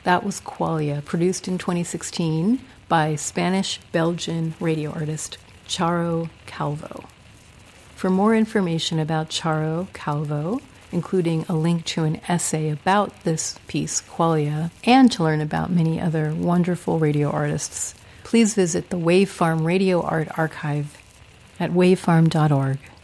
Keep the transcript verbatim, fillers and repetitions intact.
That was Qualia, produced in twenty sixteen by Spanish-Belgian radio artist Charo Calvo. For more information about Charo Calvo, including a link to an essay about this piece, Qualia, and to learn about many other wonderful radio artists, please visit the Wave Farm Radio Art Archive at wavefarm dot org.